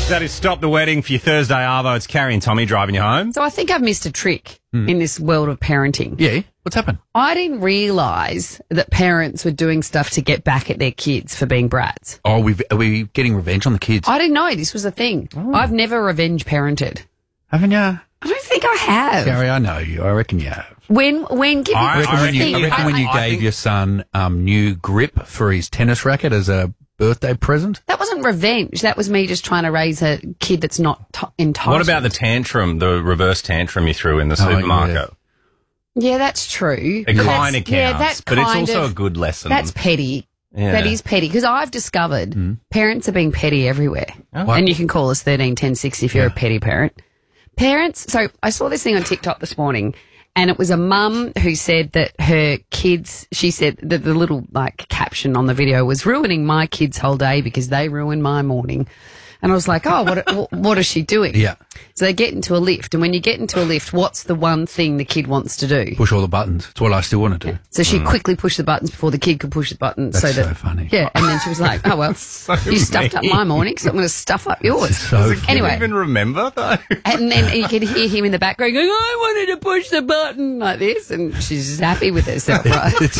That is Stop the Wedding for your Thursday Arvo. It's Carrie and Tommy driving you home. So I think I've missed a trick in this world of parenting. Yeah, what's happened? I didn't realise that parents were doing stuff to get back at their kids for being brats. Oh, are we getting revenge on the kids? I didn't know this was a thing. I've never revenge parented. Haven't you? I don't think I have. Gary, I know you. I reckon you have. When give I me reckon when you gave your son new grip for his tennis racket as a birthday present? that wasn't revenge. That was me just trying to raise a kid that's not entitled. What about the tantrum, the reverse tantrum you threw in the supermarket? Yeah, that's true. It kind of counts, Yeah, that's but it's kind also of- a good lesson. That's petty. Yeah. That is petty because I've discovered parents are being petty everywhere. What? And you can call us 13 10 60 if you're a petty parent. Parents, so I saw this thing on TikTok this morning and it was a mum who said that her kids, she said that the little like caption on the video was ruining my kids' whole day because they ruined my morning. And I was like, oh, what is she doing? Yeah. So they get into a lift and when you get into a lift, what's the one thing the kid wants to do? Push all the buttons. It's what I still want to do. So she quickly pushed the buttons before the kid could push the buttons. That's so so funny. Yeah, and then she was like, oh, well, you stuffed up my morning, so I'm going to stuff up yours. So funny. Anyway. Can you even remember, though? And then you could hear him in the background going, I wanted to push the button like this, and she's just happy with herself, right? It's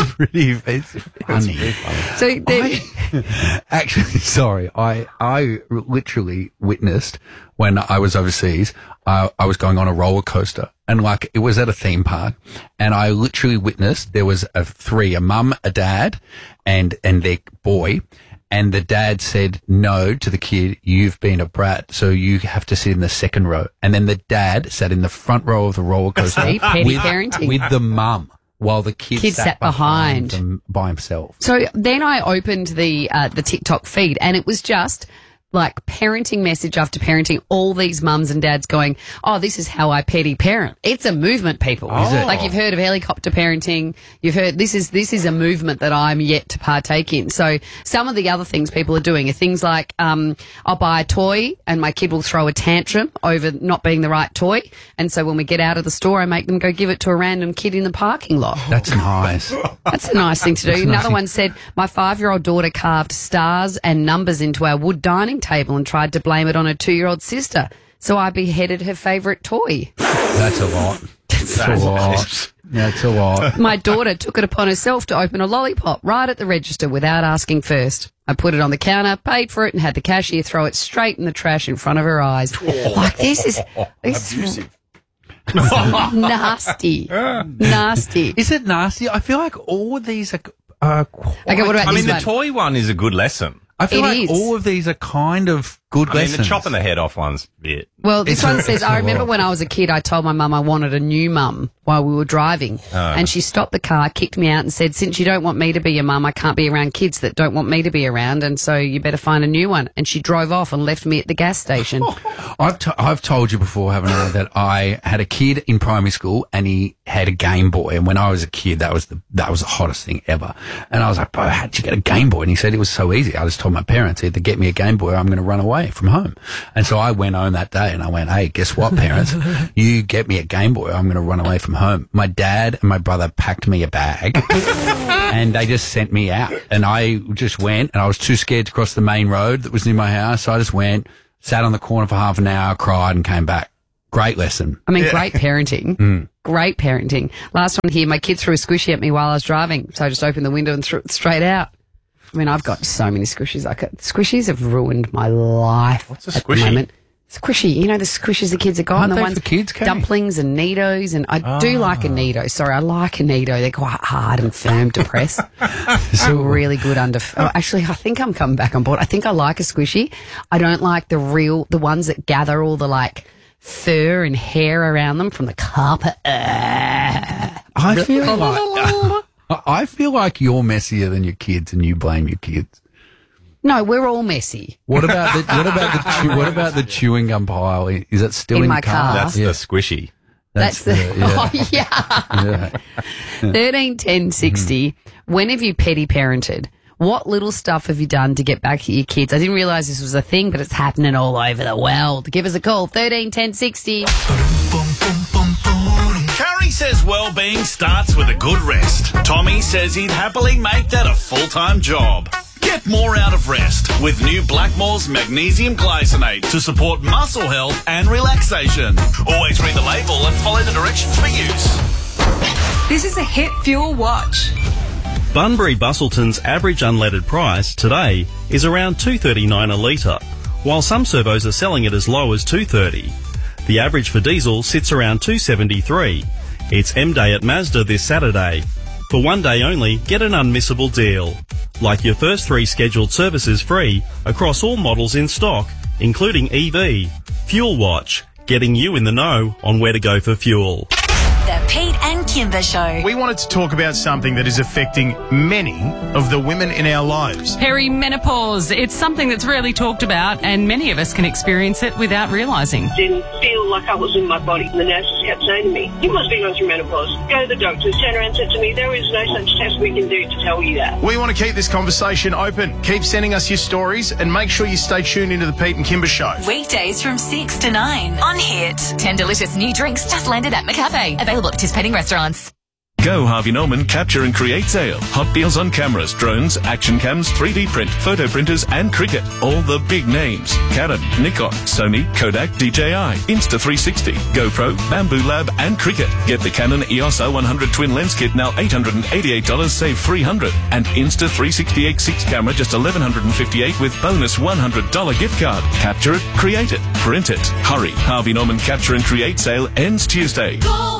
funny. So then, Actually, sorry, I literally witnessed when I was overseas, I was going on a roller coaster and like it was at a theme park and I literally witnessed there was a mum, a dad and their boy. And the dad said no to the kid, you've been a brat, so you have to sit in the second row. And then the dad sat in the front row of the roller coaster See, petty parenting. with the mum while the kid sat behind them by himself. so then I opened the TikTok feed, and it was just like parenting message after parenting, all these mums and dads going, oh, this is how I petty parent. It's a movement, people. Is it? Like you've heard of helicopter parenting. You've heard this is a movement that I'm yet to partake in. So some of the other things people are doing are things like I'll buy a toy and my kid will throw a tantrum over not being the right toy. And so when we get out of the store, I make them go give it to a random kid in the parking lot. That's nice. That's a nice thing to do. Another one said, my 5-year-old daughter carved stars and numbers into our wood dining table and tried to blame it on her 2-year-old sister. So I beheaded her favourite toy. That's a lot. That's a lot. Yeah, it's a lot. My daughter took it upon herself to open a lollipop right at the register without asking first. I put it on the counter, paid for it, and had the cashier throw it straight in the trash in front of her eyes. Like, this is nasty. Nasty. Is it nasty? I feel like all of these are quite, Okay, what about I this mean, the one? toy one is a good lesson. I feel It like is. all of these are kind of good I mean, lessons. the chopping the head off one's bit. Well, this It's one a- says, it's a I remember lot. when I was a kid, I told my mum I wanted a new mum while we were driving. And she stopped the car, kicked me out and said, since you don't want me to be your mum, I can't be around kids that don't want me to be around. And so you better find a new one. And she drove off and left me at the gas station. I've told you before, haven't I, that I had a kid in primary school and he had a Game Boy. And when I was a kid, that was the hottest thing ever. And I was like, bro, how'd you get a Game Boy? And he said it was so easy. I just told my parents, either get me a Game Boy or I'm going to run away from home. And so I went home that day and I went, hey, guess what, parents? You get me a Game Boy or I'm going to run away from home. My dad and my brother packed me a bag and they just sent me out. And I just went and I was too scared to cross the main road that was near my house. So I just went, sat on the corner for half an hour, cried and came back. Great lesson. I mean, great parenting. Great parenting. Last one here, my kid threw a squishy at me while I was driving. So I just opened the window and threw it straight out. I mean, I've got so many squishies. Squishies have ruined my life. What's a at squishy? the moment. Squishy, you know the squishies the kids have got, Aren't and the they ones for kids, Kay? dumplings and Nidos, and I do like a Nido. Sorry, I like a Nido. They're quite hard and firm to press. So really good under. Oh, actually, I think I'm coming back on board. I think I like a squishy. I don't like the ones that gather all the like fur and hair around them from the carpet. I feel like you're messier than your kids and you blame your kids. No, we're all messy. What about the chewing gum pile? Is it still In in my your car? That's the squishy. That's the yeah. oh yeah. Yeah. 13 10 60. When have you petty parented? What little stuff have you done to get back at your kids? I didn't realise this was a thing, but it's happening all over the world. Give us a call, 13 10 60. Carrie says well-being starts with a good rest. Tommy says he'd happily make that a full-time job. Get Get more out of rest with new Blackmore's Magnesium Glycinate to support muscle health and relaxation. Always read the label and follow the directions for use. This is a Hit Fuel Watch. Bunbury Bustleton's average unleaded price today is around $2.39 a litre, while some servos are selling it as low as $2.30. The average for diesel sits around $2.73. It's M-Day at Mazda this Saturday. For one day only, get an unmissable deal. Like your first 3 scheduled services free across all models in stock, including EV. Fuel Watch, getting you in the know on where to go for fuel. The Pete and Kimber Show. We wanted to talk about something that is affecting many of the women in our lives. Perimenopause. It's something that's rarely talked about, and many of us can experience it without realising. Didn't feel like I was in my body. The nurses kept saying to me, you must be going through menopause. Go to the doctors. Turned around and said to me, there is no such test we can do to tell you that. We want to keep this conversation open. Keep sending us your stories and make sure you stay tuned into the Pete and Kimber Show. Weekdays from 6 to 9 on Hit. 10 delicious new drinks just landed at McCafe. Available at participating restaurants. Go Harvey Norman Capture and Create Sale. Hot deals on cameras, drones, action cams, 3D print, photo printers and cricket. All the big names. Canon, Nikon, Sony, Kodak, DJI, Insta360, GoPro, Bamboo Lab and cricket. Get the Canon EOS R100 twin lens kit now $888, save $300. And Insta360 X6 camera just $1,158 with bonus $100 gift card. Capture it, create it, print it. Hurry. Harvey Norman Capture and Create Sale ends Tuesday.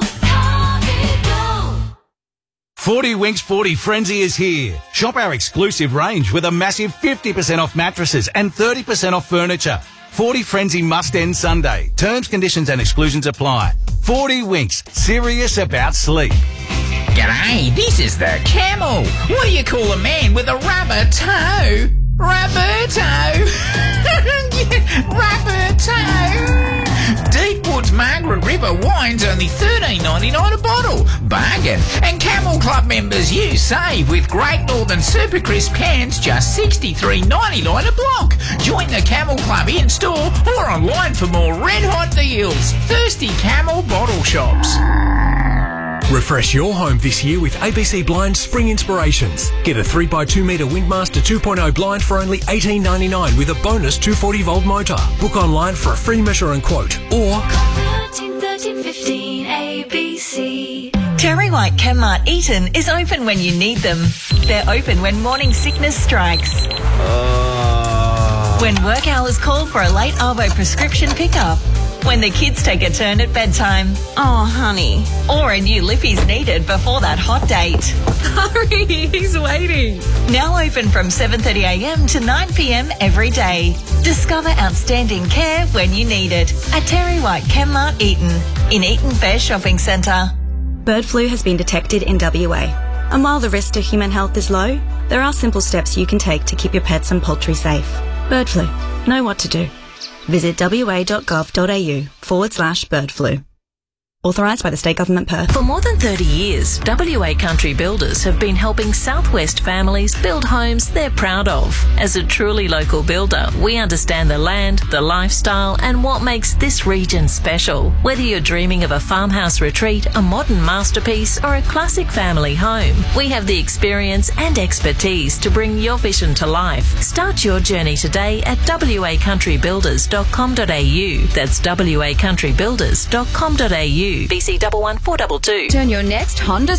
40 Winks 40 Frenzy is here. Shop our exclusive range with a massive 50% off mattresses and 30% off furniture. 40 Frenzy must end Sunday. Terms, conditions and exclusions apply. 40 Winks, serious about sleep. G'day, this is the Camel. What do you call a man with a rubber toe? Roberto. Roberto. Deepwood's Margaret River wine's only $13.99 a bottle. Bargain. And Camel Club members, you save with Great Northern Super Crisp cans, just $63.99 a block. Join the Camel Club in store or online for more red hot deals. Thirsty Camel bottle shops. Refresh your home this year with ABC Blind's Spring Inspirations. Get a 3x2 metre Windmaster 2.0 blind for only $18.99 with a bonus 240-volt motor. Book online for a free measure and quote. Or 1315 ABC. Terry White Chemmart Eaton is open when you need them. They're open when morning sickness strikes. When work hours call for a late Arvo prescription pickup. When the kids take a turn at bedtime. Oh, honey. Or a new lippy's needed before that hot date. Hurry, he's waiting. Now open from 7:30am to 9pm every day. Discover outstanding care when you need it at Terry White Chemmart Eaton in Eaton Fair Shopping Centre. Bird flu has been detected in WA. And while the risk to human health is low, there are simple steps you can take to keep your pets and poultry safe. Bird flu. Know what to do. Visit wa.gov.au/bird flu. Authorised by the State Government Perth. For more than 30 years, WA Country Builders have been helping Southwest families build homes they're proud of. As a truly local builder, we understand the land, the lifestyle, and what makes this region special. Whether you're dreaming of a farmhouse retreat, a modern masterpiece, or a classic family home, we have the experience and expertise to bring your vision to life. Start your journey today at wacountrybuilders.com.au. That's wacountrybuilders.com.au. BC 11422. Turn your next Honda